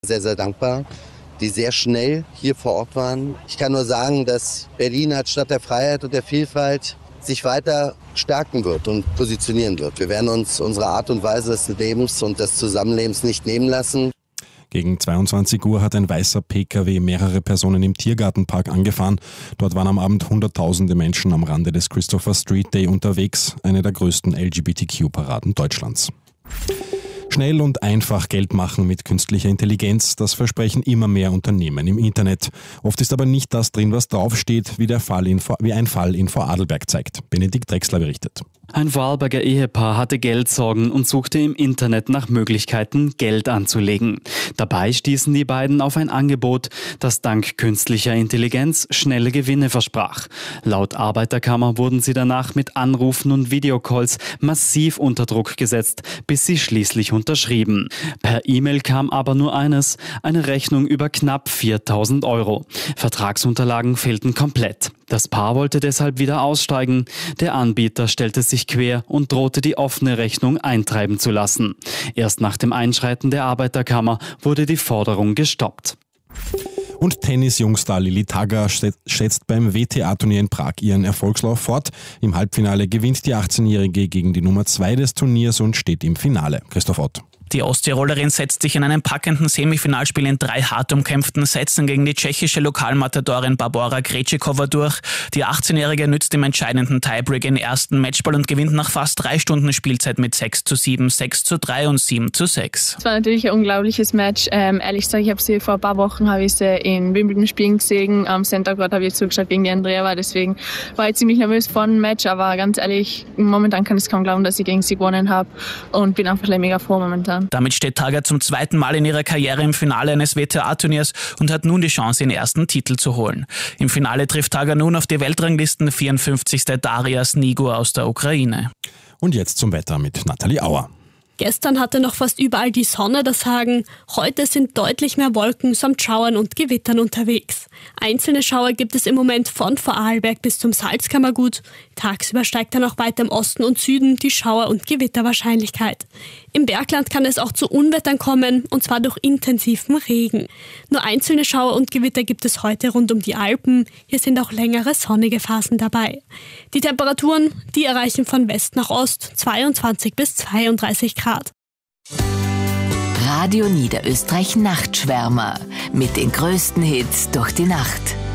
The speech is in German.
Sehr, sehr dankbar, die sehr schnell hier vor Ort waren. Ich kann nur sagen, dass Berlin als Stadt der Freiheit und der Vielfalt sich weiter stärken wird und positionieren wird. Wir werden uns unsere Art und Weise des Lebens und des Zusammenlebens nicht nehmen lassen. Gegen 22 Uhr hat ein weißer Pkw mehrere Personen im Tiergartenpark angefahren. Dort waren am Abend Hunderttausende Menschen am Rande des Christopher Street Day unterwegs, eine der größten LGBTQ-Paraden Deutschlands. Schnell und einfach Geld machen mit künstlicher Intelligenz, das versprechen immer mehr Unternehmen im Internet. Oft ist aber nicht das drin, was draufsteht, wie ein Fall in Vorarlberg zeigt. Benedikt Drechsler berichtet. Ein Vorarlberger Ehepaar hatte Geldsorgen und suchte im Internet nach Möglichkeiten, Geld anzulegen. Dabei stießen die beiden auf ein Angebot, das dank künstlicher Intelligenz schnelle Gewinne versprach. Laut Arbeiterkammer wurden sie danach mit Anrufen und Videocalls massiv unter Druck gesetzt, bis sie schließlich unterschrieben. Per E-Mail kam aber nur eines: eine Rechnung über knapp 4.000 €. Vertragsunterlagen fehlten komplett. Das Paar wollte deshalb wieder aussteigen. Der Anbieter stellte sich quer und drohte, die offene Rechnung eintreiben zu lassen. Erst nach dem Einschreiten der Arbeiterkammer wurde die Forderung gestoppt. Und Tennis-Jungstar Lili Tagger schätzt beim WTA-Turnier in Prag ihren Erfolgslauf fort. Im Halbfinale gewinnt die 18-Jährige gegen die Nummer 2 des Turniers und steht im Finale. Christoph Ott. Die Osttirolerin setzt sich in einem packenden Semifinalspiel in 3 hart umkämpften Sätzen gegen die tschechische Lokalmatadorin Barbora Krejcikova durch. Die 18-Jährige nützt im entscheidenden Tiebreak im ersten Matchball und gewinnt nach fast 3 Stunden Spielzeit mit 6:7, 6:3 und 7:6. Es war natürlich ein unglaubliches Match. Ehrlich gesagt, ich habe sie vor ein paar Wochen in Wimbledon spielen gesehen. Am Center Court habe ich zugeschaut gegen die Andreeva. Deswegen war ich ziemlich nervös vor dem Match. Aber ganz ehrlich, momentan kann ich es kaum glauben, dass ich gegen sie gewonnen habe. Und bin einfach mega froh momentan. Damit steht Tagger zum 2. Mal in ihrer Karriere im Finale eines WTA-Turniers und hat nun die Chance, ihren ersten Titel zu holen. Im Finale trifft Tagger nun auf die Weltranglisten 54. Daria Snigo aus der Ukraine. Und jetzt zum Wetter mit Nathalie Auer. Gestern hatte noch fast überall die Sonne das Sagen. Heute sind deutlich mehr Wolken samt Schauern und Gewittern unterwegs. Einzelne Schauer gibt es im Moment von Vorarlberg bis zum Salzkammergut. Tagsüber steigt dann auch weiter im Osten und Süden die Schauer- und Gewitterwahrscheinlichkeit. Im Bergland kann es auch zu Unwettern kommen, und zwar durch intensiven Regen. Nur einzelne Schauer und Gewitter gibt es heute rund um die Alpen. Hier sind auch längere sonnige Phasen dabei. Die Temperaturen, die erreichen von West nach Ost 22 bis 32 Grad. Radio Niederösterreich Nachtschwärmer mit den größten Hits durch die Nacht.